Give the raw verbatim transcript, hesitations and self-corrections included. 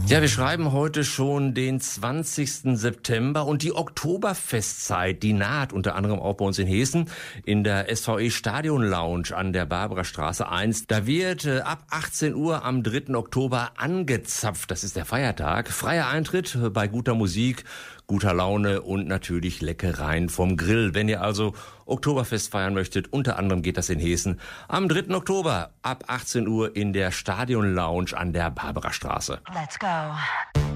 Ja, wir schreiben heute schon den zwanzigsten September und die Oktoberfestzeit, die naht unter anderem auch bei uns in Hessen in der S V E Stadion Lounge an der Barbarastraße eins. Da wird äh, ab achtzehn Uhr am dritten Oktober angezapft. Das ist der Feiertag. Freier Eintritt bei guter Musik, guter Laune und natürlich Leckereien vom Grill. Wenn ihr also Oktoberfest feiern möchtet, unter anderem geht das in Hessen am dritten Oktober ab achtzehn Uhr in der Stadion Lounge an der Barbarastraße. Let's go.